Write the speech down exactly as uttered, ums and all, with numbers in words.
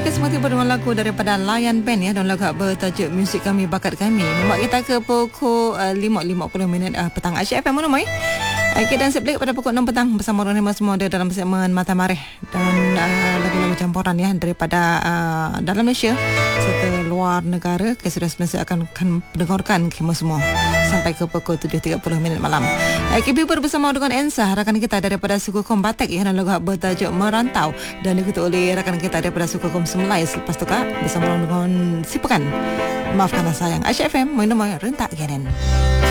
Baik, semua tiba dengan lagu daripada Lion Band ya, dan lagu bertajuk Muzik Kami Bakat Kami. Membuat kita ke pukul uh, lima lima puluh minit uh, petang. Asyik F M mana mai? Okay, dan saya balik pada pukul enam petang bersama Orang Hemat semua dalam segmen Mata Mareh dan uh, lagu-lagu campuran ya daripada uh, dalam Malaysia serta luar negara. Okay, sudah semasa akan, akan dengarkan kita semua sampai ke pukul tujuh tiga puluh minit malam. Okay, Bibar bersama dengan Ensa, rakan kita daripada suku Kom Batek ya, dan lagu bertajuk Merantau, dan diikuti oleh rakan kita daripada suku Kom Semelai. Selepas tu kak bersama dengan Si Pekan. Maafkanlah sayang. Asyik F M, main nama rentak genen.